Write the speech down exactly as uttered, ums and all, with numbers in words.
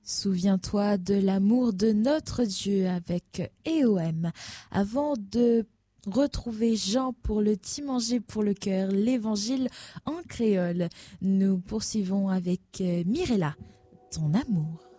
Souviens-toi de l'amour de notre Dieu avec E O M. Avant de retrouver Jean pour le petit manger pour le cœur, l'évangile en créole, nous poursuivons avec Mirella, ton amour.